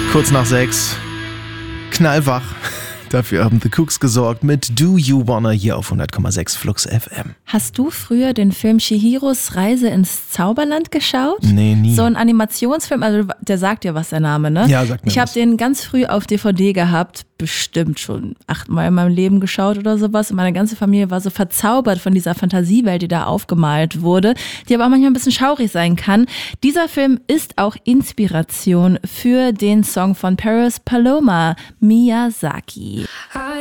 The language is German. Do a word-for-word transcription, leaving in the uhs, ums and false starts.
Kurz nach sechs. Knallwach. Dafür haben The Cooks gesorgt mit Do You Wanna hier auf hundert Komma sechs Flux F M. Hast du früher den Film Chihiros Reise ins Zauberland geschaut? Nee, nie. So ein Animationsfilm, also der sagt ja was, der Name, ne? Ja, sagt mir Ich habe was. den ganz früh auf D V D gehabt, bestimmt schon achtmal in meinem Leben geschaut oder sowas. Und meine ganze Familie war so verzaubert von dieser Fantasiewelt, die da aufgemalt wurde, die aber auch manchmal ein bisschen schaurig sein kann. Dieser Film ist auch Inspiration für den Song von Paris Paloma, Miyazaki.